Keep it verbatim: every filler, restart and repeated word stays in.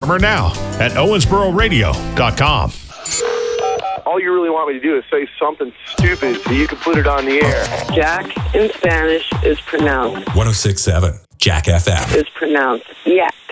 Farmer now at owensboro radio dot com. All you really want me to do is say something stupid so you can put it on the air. Jack in Spanish is pronounced. one oh six point seven Jack F M. Is pronounced. Yeah.